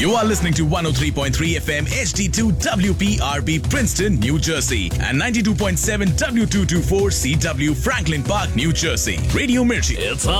You are listening to 103.3 FM HD2 WPRB Princeton, New Jersey, and 92.7 W224 CW Franklin Park, New Jersey. Radio Mirchi. It's